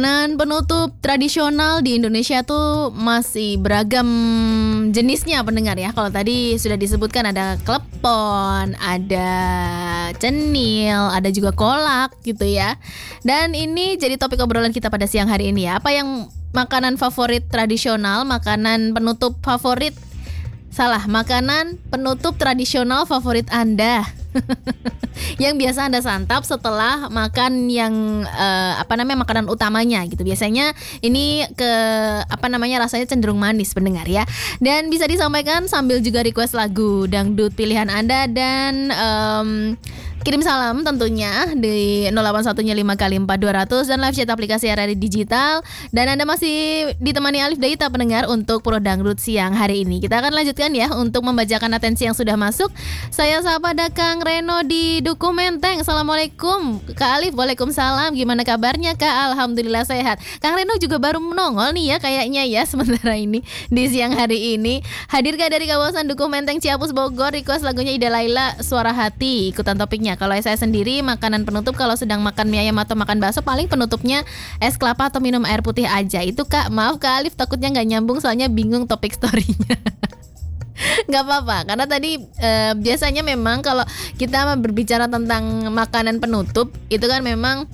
Makanan penutup tradisional di Indonesia tuh masih beragam jenisnya pendengar ya. Kalau tadi sudah disebutkan ada klepon, ada cenil, ada juga kolak gitu ya. Dan ini jadi topik obrolan kita pada siang hari ini ya. Apa yang makanan favorit tradisional, makanan penutup favorit? Salah, makanan penutup tradisional favorit Anda. Yang biasa Anda santap setelah makan yang makanan utamanya gitu. Biasanya ini rasanya cenderung manis pendengar ya. Dan bisa disampaikan sambil juga request lagu dangdut pilihan Anda dan kirim salam tentunya di 0815 dan live chat aplikasi RRI Digital. Dan Anda masih ditemani Alif Daita pendengar untuk Pro Dangdut siang hari ini. Kita akan lanjutkan ya untuk membacakan atensi yang sudah masuk. Saya sapa ada Kang Reno di Dukuh Menteng. Assalamualaikum Kak Alif. Waalaikumsalam. Gimana kabarnya Kak? Alhamdulillah sehat. Kang Reno juga baru menongol nih ya kayaknya ya sementara ini di siang hari ini. Hadirkah dari kawasan Dukuh Menteng Ciapus Bogor, request lagunya Ida Laila Suara Hati. Ikutan topiknya. Kalau saya sendiri makanan penutup kalau sedang makan mie ayam atau makan bakso paling penutupnya es kelapa atau minum air putih aja. Itu Kak, maaf Kak Alif takutnya gak nyambung soalnya bingung topik story-nya. Gak apa-apa, karena tadi biasanya memang kalau kita berbicara tentang makanan penutup itu kan memang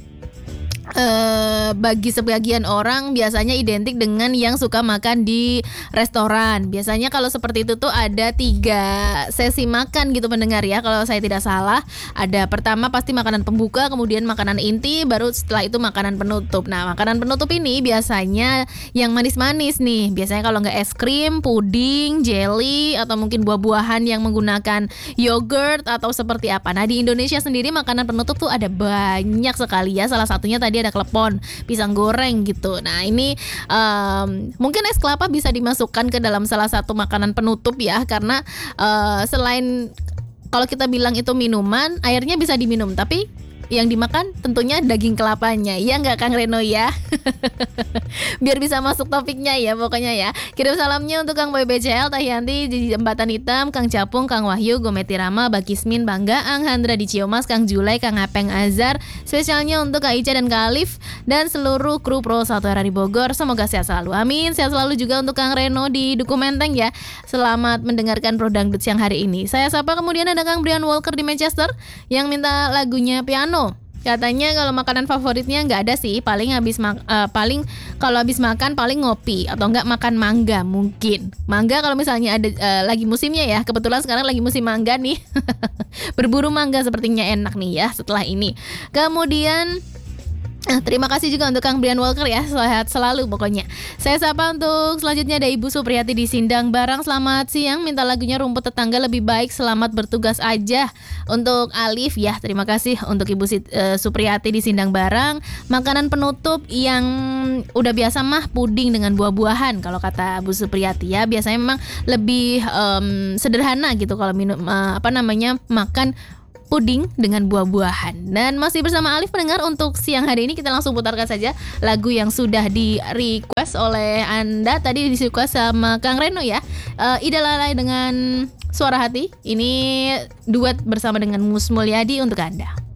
bagi sebagian orang biasanya identik dengan yang suka makan di restoran. Biasanya kalau seperti itu tuh ada 3 sesi makan gitu pendengar ya. Kalau saya tidak salah, ada pertama pasti makanan pembuka, kemudian makanan inti, baru setelah itu makanan penutup. Nah, makanan penutup ini biasanya yang manis-manis nih. Biasanya kalau nggak es krim, puding, jelly, atau mungkin buah-buahan yang menggunakan yogurt atau seperti apa. Nah, di Indonesia sendiri makanan penutup tuh ada banyak sekali ya. Salah satunya tadi ada klepon, pisang goreng gitu. Nah ini mungkin es kelapa bisa dimasukkan ke dalam salah satu makanan penutup ya, karena selain kalau kita bilang itu minuman, airnya bisa diminum, tapi yang dimakan tentunya daging kelapanya. Ya nggak Kang Reno ya? Biar bisa masuk topiknya ya pokoknya ya. Kirim salamnya untuk Kang Boy BCL, Tahianti di Jembatan Hitam, Kang Capung, Kang Wahyu, Gometi Rama, Bakismin, Bang Gaang, Handra di Ciomas, Kang Julai, Kang Apeng Azhar. Spesialnya untuk Kak Ica dan Kak Alif dan seluruh kru Pro 1 RRI Bogor. Semoga sehat selalu. Amin. Sehat selalu juga untuk Kang Reno di Dukuh Menteng ya. Selamat mendengarkan Pro Dangdut siang hari ini. Saya sapa kemudian ada Kang Brian Walker di Manchester yang minta lagunya Piano. Katanya kalau makanan favoritnya nggak ada sih, paling kalau habis makan paling ngopi atau nggak makan mangga mungkin. Mangga kalau misalnya ada lagi musimnya ya, kebetulan sekarang lagi musim mangga nih. Berburu mangga sepertinya enak nih ya setelah ini. Kemudian terima kasih juga untuk Kang Brian Walker ya, sehat selalu pokoknya. Saya sapa untuk selanjutnya ada Ibu Supriyati di Sindang Barang. Selamat siang, minta lagunya Rumput Tetangga Lebih Baik, selamat bertugas aja. Untuk Alif ya, terima kasih untuk Ibu Supriyati di Sindang Barang. Makanan penutup yang udah biasa mah puding dengan buah-buahan kalau kata Bu Supriyati ya. Biasanya memang lebih sederhana gitu kalau makan puding dengan buah-buahan. Dan masih bersama Alif pendengar, untuk siang hari ini kita langsung putarkan saja lagu yang sudah di request oleh Anda. Tadi di request sama Kang Reno ya, Ida Laila dengan Suara Hati. Ini duet bersama dengan Mus Mulyadi untuk Anda.